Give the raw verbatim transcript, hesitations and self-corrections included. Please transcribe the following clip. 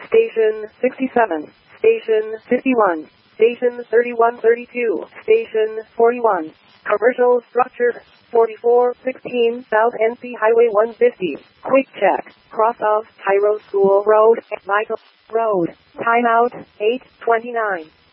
Station sixty-seven, Station fifty-one, Station thirty-one thirty-two, Station forty-one. Commercial structure forty-four sixteen South N C Highway one fifty. Quick check. Cross of Cairo School Road, Michael Road. Timeout eight twenty-nine.